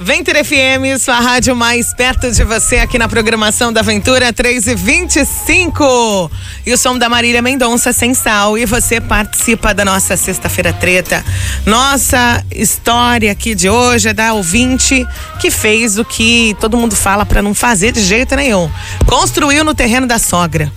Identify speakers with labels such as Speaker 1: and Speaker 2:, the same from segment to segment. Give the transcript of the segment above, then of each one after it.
Speaker 1: Ventura FM, sua rádio mais perto de você, aqui na programação da Aventura 3h25. E o som da Marília Mendonça, Sem Sal. E você participa da nossa Sexta-feira Treta. Nossa história aqui de hoje é da ouvinte que fez o que todo mundo fala pra não fazer de jeito nenhum. Construiu no terreno da sogra.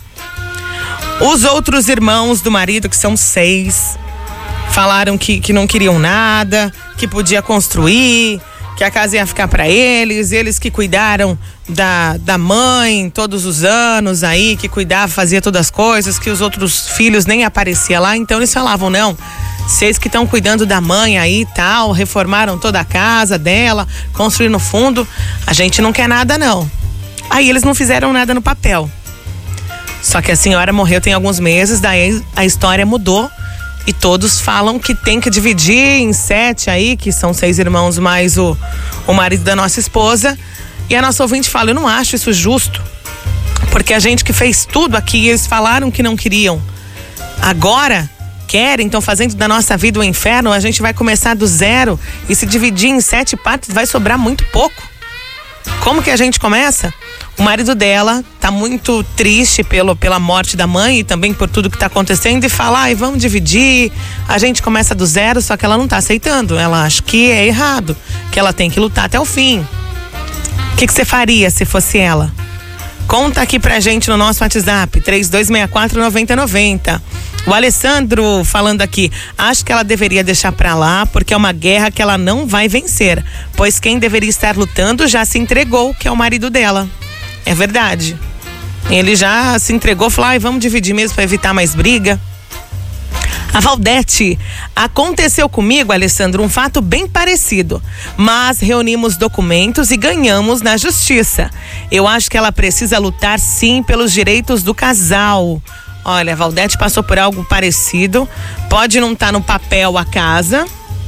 Speaker 1: Os outros irmãos do marido, que são 6, falaram que não queriam nada, que podia construir, que a casa ia ficar para eles que cuidaram da mãe todos os anos aí, que cuidava, fazia todas as coisas, que os outros filhos nem apareciam lá. Então eles falavam, não, vocês que estão cuidando da mãe aí e tal, reformaram toda a casa dela, construíram no fundo, a gente não quer nada não. Aí eles não fizeram nada no papel. Só que a senhora morreu tem alguns meses, daí a história mudou. E todos falam que tem que dividir em 7 aí, que são 6 irmãos mais o marido da nossa esposa. E a nossa ouvinte fala, eu não acho isso justo. Porque a gente que fez tudo aqui, eles falaram que não queriam. Agora querem, estão fazendo da nossa vida um inferno, a gente vai começar do zero. E se dividir em 7 partes vai sobrar muito pouco. Como que a gente começa? O marido dela tá muito triste pela morte da mãe e também por tudo que tá acontecendo e fala, vamos dividir, a gente começa do zero, só que ela não tá aceitando, ela acha que é errado, que ela tem que lutar até o fim. O que você faria se fosse ela? Conta aqui pra gente no nosso WhatsApp, 3264-9090. O Alessandro falando aqui, acho que ela deveria deixar pra lá, porque é uma guerra que ela não vai vencer, pois quem deveria estar lutando já se entregou, que é o marido dela. É verdade. Ele já se entregou, falou, vamos dividir mesmo para evitar mais briga. A Valdete, aconteceu comigo, Alessandro, um fato bem parecido, mas reunimos documentos e ganhamos na justiça. Eu acho que ela precisa lutar sim pelos direitos do casal. Olha, a Valdete passou por algo parecido, pode não estar no papel a casa,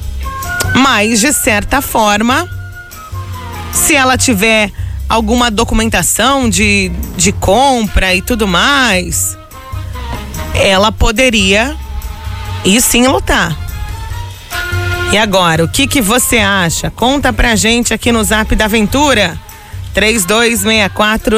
Speaker 1: mas de certa forma, se ela tiver alguma documentação de compra e tudo mais, ela poderia ir sim lutar. E agora, o que você acha? Conta pra gente aqui no Zap da Aventura 3264